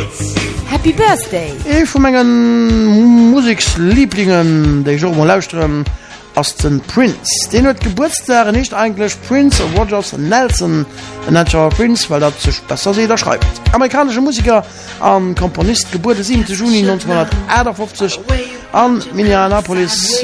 Happy Birthday! E vu menggen Musikslieblingen déi Jo lausstrm ass den Prince. Den huet Geburtstage nicht englisch Prince of Rogers Nelson Natural Prince, weil dat zech besser seder schreibt. Amerikanische Musiker an Komponist Geburt 7. Juni 1958 an Minneapolis